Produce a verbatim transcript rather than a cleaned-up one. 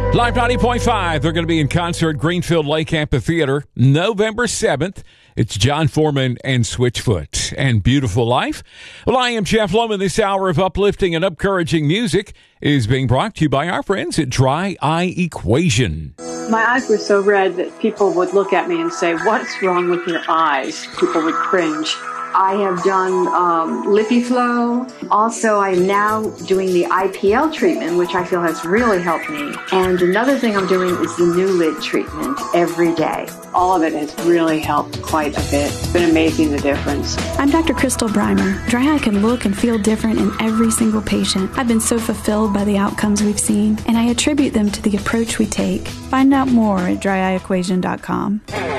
Live ninety point five, they're going to be in concert at Greenfield Lake Amphitheater November seventh. It's John Foreman and Switchfoot and Beautiful Life. Well, I am Jeff Loman. This hour of uplifting and encouraging music is being brought to you by our friends at Dry Eye Equation. My eyes were so red that people would look at me and say, "What's wrong with your eyes?" People would cringe. I have done um, LipiFlow. Also, I'm now doing the I P L treatment, which I feel has really helped me. And another thing I'm doing is the new lid treatment every day. All of it has really helped quite a bit. It's been amazing, the difference. I'm Doctor Crystal Breimer. Dry eye can look and feel different in every single patient. I've been so fulfilled by the outcomes we've seen, and I attribute them to the approach we take. Find out more at dry eye equation dot com.